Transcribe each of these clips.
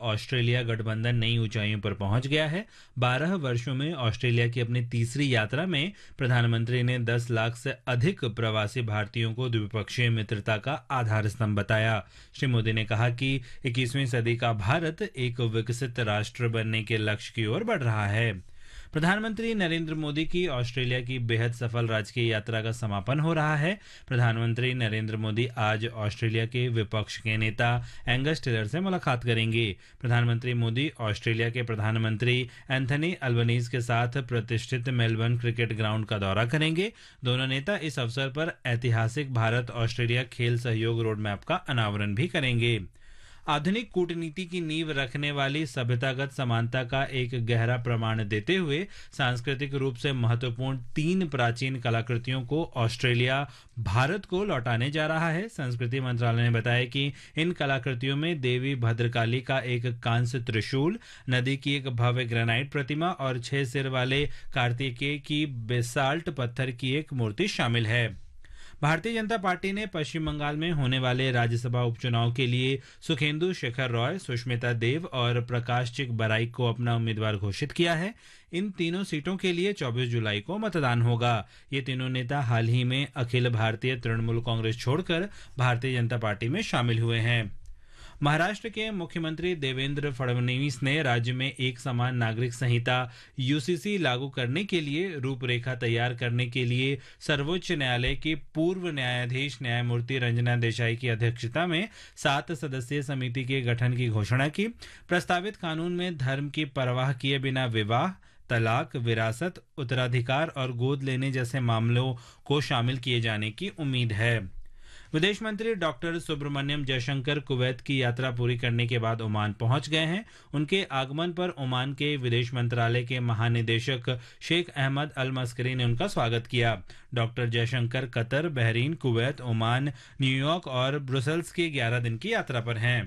Australia गठबंधन नई ऊंचाइयों पर पहुंच गया है। 12 वर्षों में ऑस्ट्रेलिया की अपनी तीसरी यात्रा में प्रधानमंत्री ने 10 लाख से अधिक प्रवासी भारतीयों को द्विपक्षीय मित्रता का आधार स्तंभ बताया। श्री मोदी ने कहा कि 21वीं सदी का भारत एक विकसित राष्ट्र बनने के लक्ष्य की ओर बढ़ रहा है। प्रधानमंत्री नरेंद्र मोदी की ऑस्ट्रेलिया की बेहद सफल राजकीय यात्रा का समापन हो रहा है। प्रधानमंत्री नरेंद्र मोदी आज ऑस्ट्रेलिया के विपक्ष के नेता एंगस टेलर से मुलाकात करेंगे। प्रधानमंत्री मोदी ऑस्ट्रेलिया के प्रधानमंत्री एंथनी अल्बनीज के साथ प्रतिष्ठित मेलबर्न क्रिकेट ग्राउंड का दौरा करेंगे। दोनों नेता इस अवसर पर ऐतिहासिक भारत ऑस्ट्रेलिया खेल सहयोग रोड मैप का अनावरण भी करेंगे। आधुनिक कूटनीति की नींव रखने वाली सभ्यतागत समानता का एक गहरा प्रमाण देते हुए सांस्कृतिक रूप से महत्वपूर्ण 3 प्राचीन कलाकृतियों को ऑस्ट्रेलिया भारत को लौटाने जा रहा है। संस्कृति मंत्रालय ने बताया कि इन कलाकृतियों में देवी भद्रकाली का एक कांस्य त्रिशूल, नदी की एक भव्य ग्रेनाइट प्रतिमा और 6 सिर वाले कार्तिकेय की बेसाल्ट पत्थर की एक मूर्ति शामिल है। भारतीय जनता पार्टी ने पश्चिम बंगाल में होने वाले राज्यसभा उपचुनाव के लिए सुखेंदु शेखर रॉय, सुष्मिता देव और प्रकाश चिक बराइक को अपना उम्मीदवार घोषित किया है। इन तीनों सीटों के लिए 24 जुलाई को मतदान होगा। ये तीनों नेता हाल ही में अखिल भारतीय तृणमूल कांग्रेस छोड़कर भारतीय जनता पार्टी में शामिल हुए हैं। महाराष्ट्र के मुख्यमंत्री देवेंद्र फडणवीस ने राज्य में एक समान नागरिक संहिता यूसीसी लागू करने के लिए रूपरेखा तैयार करने के लिए सर्वोच्च न्यायालय की पूर्व न्यायाधीश न्यायमूर्ति रंजना देसाई की अध्यक्षता में 7 सदस्यीय समिति के गठन की घोषणा की। प्रस्तावित कानून में धर्म की परवाह किए बिना विवाह, तलाक, विरासत, उत्तराधिकार और गोद लेने जैसे मामलों को शामिल किए जाने की उम्मीद है। विदेश मंत्री डॉक्टर सुब्रमण्यम जयशंकर कुवैत की यात्रा पूरी करने के बाद ओमान पहुंच गए हैं। उनके आगमन पर ओमान के विदेश मंत्रालय के महानिदेशक शेख अहमद अल मस्करी ने उनका स्वागत किया। Doctor Jaishankar Qatar, Bahrain, Kuwait, Oman, New York और ब्रुसेल्स की 11 दिन की यात्रा पर हैं।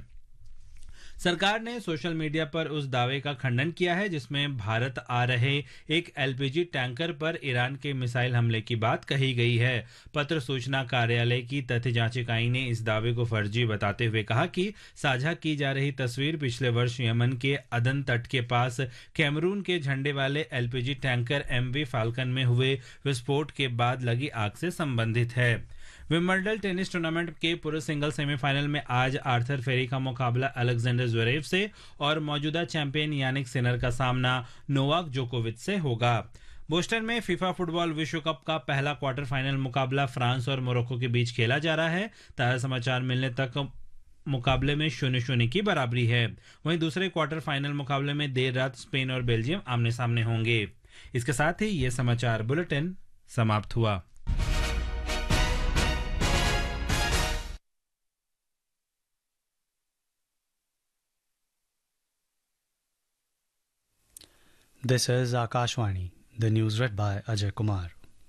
सरकार ने सोशल मीडिया पर उस दावे का खंडन किया है जिसमें भारत आ रहे एक एलपीजी टैंकर पर ईरान के मिसाइल हमले की बात कही गई है। पत्र सूचना कार्यालय की तथ्य जांच इकाई ने इस दावे को फर्जी बताते हुए कहा कि साझा की जा रही तस्वीर पिछले वर्ष यमन के अदन तट के पास कैमरून के झंडे वाले एलपीजी टैंकर एमवी फाल्कन में हुए विस्फोट के बाद लगी आग से संबंधित है। विंबलडन टेनिस टूर्नामेंट के पुरुष सिंगल सेमीफाइनल में आज आर्थर फेरी का मुकाबला अलेक्जेंडर ज़्वेरेव से और मौजूदा चैंपियन यानिक सिनर का सामना नोवाक जोकोविच से होगा। बोस्टन में फीफा फुटबॉल विश्व कप का पहला क्वार्टर फाइनल मुकाबला फ्रांस और मोरक्को के बीच खेला जा रहा है। ताजा समाचार मिलने तक मुकाबले में 0-0 की बराबरी है। वहीं दूसरे क्वार्टर फाइनल मुकाबले में देर रात स्पेन और बेल्जियम आमने सामने होंगे। इसके साथ ही ये समाचार बुलेटिन समाप्त हुआ। This is Akashwani, the news read by Ajay Kumar.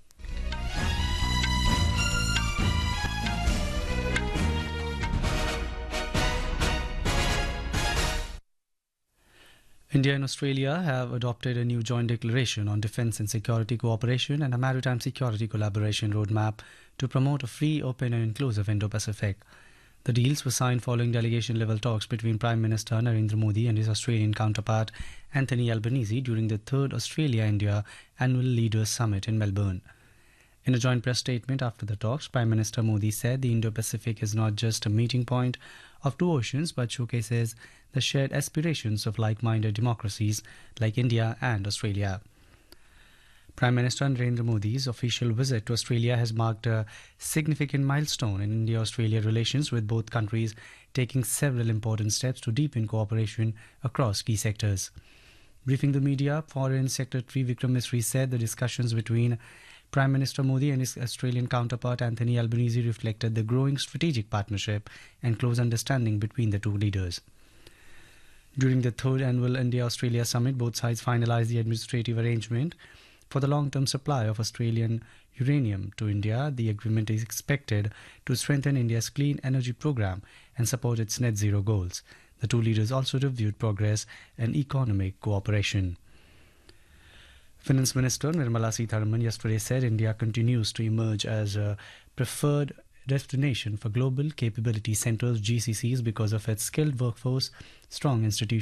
India and Australia have adopted a new joint declaration on defence and security cooperation and a maritime security collaboration roadmap to promote a free, open and inclusive Indo-Pacific. The deals were signed following delegation-level talks between Prime Minister Narendra Modi and his Australian counterpart Anthony Albanese during the 3rd Australia-India Annual Leaders Summit in Melbourne. In a joint press statement after the talks, Prime Minister Modi said the Indo-Pacific is not just a meeting point of two oceans but showcases the shared aspirations of like-minded democracies like India and Australia. Prime Minister Narendra Modi's official visit to Australia has marked a significant milestone in India-Australia relations, with both countries taking several important steps to deepen cooperation across key sectors. Briefing the media, Foreign Secretary Vikram Misri said the discussions between Prime Minister Modi and his Australian counterpart Anthony Albanese reflected the growing strategic partnership and close understanding between the two leaders. During the 3rd Annual India-Australia Summit, both sides finalized the administrative arrangement for the long-term supply of Australian uranium to India. The agreement is expected to strengthen India's clean energy program and support its net zero goals. The two leaders also reviewed progress and economic cooperation. Finance Minister Nirmala Sitharaman yesterday said India continues to emerge as a preferred destination for global capability centers, GCCs, because of its skilled workforce, strong institutions